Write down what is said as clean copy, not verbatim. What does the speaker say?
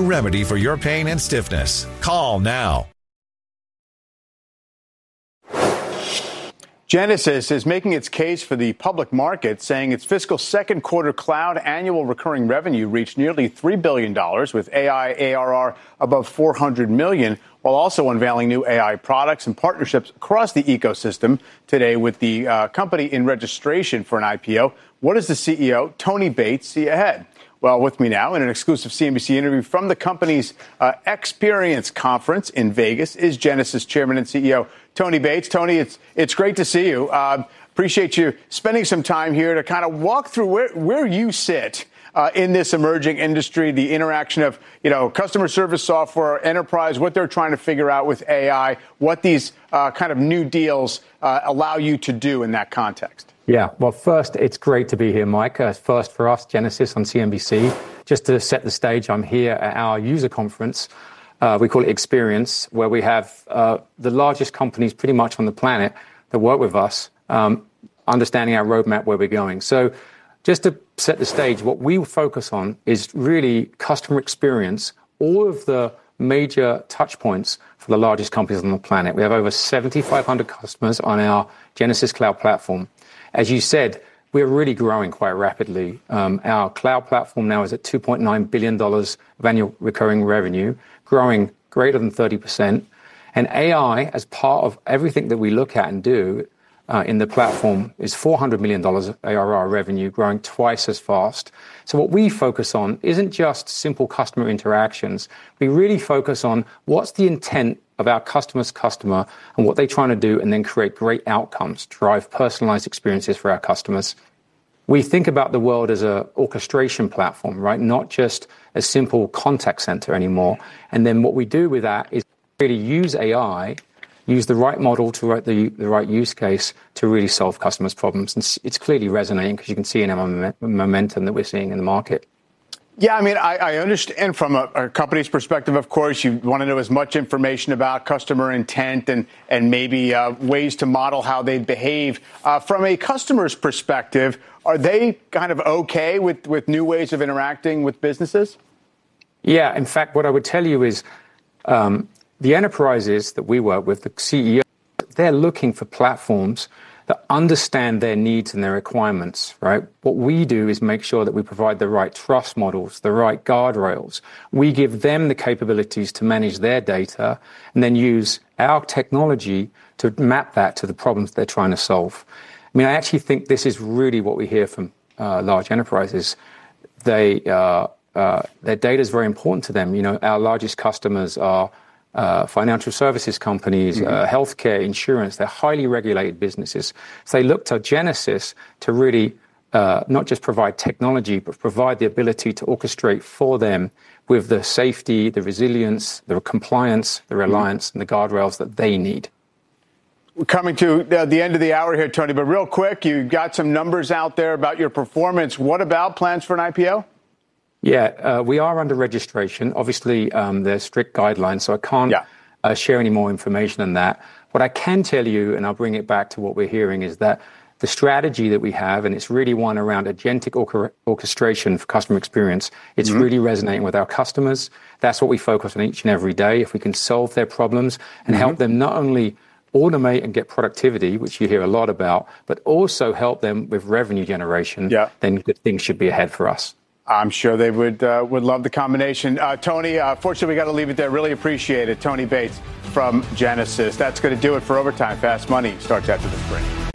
remedy for your pain and stiffness. Call now. Genesys is making its case for the public market, saying its fiscal second quarter cloud annual recurring revenue reached nearly $3 billion, with AI ARR above $400 million, while also unveiling new AI products and partnerships across the ecosystem. Today, with the company in registration for an IPO, what does the CEO, Tony Bates, see ahead? Well, with me now in an exclusive CNBC interview from the company's Experience Conference in Vegas is Genesys Chairman and CEO Tony Bates. Tony, it's great to see you. Appreciate you spending some time here to kind of walk through where you sit in this emerging industry, the interaction of, customer service software, enterprise, what they're trying to figure out with AI, what these kind of new deals allow you to do in that context. Yeah, well, first, it's great to be here, Mike. First for us, Genesys on CNBC. Just to set the stage, I'm here at our user conference. We call it Experience, where we have the largest companies pretty much on the planet that work with us, understanding our roadmap, where we're going. So just to set the stage, what we focus on is really customer experience, all of the major touch points for the largest companies on the planet. We have over 7,500 customers on our Genesys Cloud platform. As you said, we're really growing quite rapidly. Our cloud platform now is at $2.9 billion of annual recurring revenue, growing greater than 30%. And AI, as part of everything that we look at and do in the platform, is $400 million of ARR revenue, growing twice as fast. So what we focus on isn't just simple customer interactions. We really focus on what's the intent of our customer's customer and what they're trying to do, and then create great outcomes, drive personalized experiences for our customers. We think about the world as an orchestration platform, right? Not just a simple contact center anymore. And then what we do with that is really use AI, use the right model to write the right use case to really solve customers' problems. And it's clearly resonating, because you can see in our momentum that we're seeing in the market. Yeah, I mean, I understand from a company's perspective, of course, you want to know as much information about customer intent and maybe ways to model how they behave. From a customer's perspective, are they kind of okay with new ways of interacting with businesses? Yeah, in fact, what I would tell you is the enterprises that we work with, the CEO, they're looking for platforms that understand their needs and their requirements, right? What we do is make sure that we provide the right trust models, the right guardrails. We give them the capabilities to manage their data and then use our technology to map that to the problems they're trying to solve. I mean, I actually think this is really what we hear from large enterprises. Their data is very important to them. Our largest customers are financial services companies, healthcare, insurance. They're highly regulated businesses. So they look to Genesys to really not just provide technology, but provide the ability to orchestrate for them with the safety, the resilience, the compliance, the reliance, and the guardrails that they need. We're coming to the end of the hour here, Tony, but real quick, you got some numbers out there about your performance. What about plans for an IPO? Yeah, we are under registration. Obviously, there's strict guidelines, so I can't share any more information than that. What I can tell you, and I'll bring it back to what we're hearing, is that the strategy that we have, and it's really one around agentic orchestration for customer experience, it's really resonating with our customers. That's what we focus on each and every day. If we can solve their problems and help them not only automate and get productivity, which you hear a lot about, but also help them with revenue generation, then good things should be ahead for us. I'm sure they would love the combination. Tony, fortunately, we got to leave it there. Really appreciate it. Tony Bates from Genesys. That's going to do it for Overtime. Fast Money starts after this break.